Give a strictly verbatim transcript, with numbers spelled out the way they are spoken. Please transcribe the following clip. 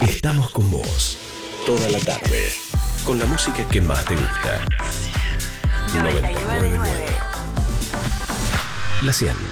Estamos con vos toda la tarde, con la música que más te gusta. noventa y nueve punto nueve La cien.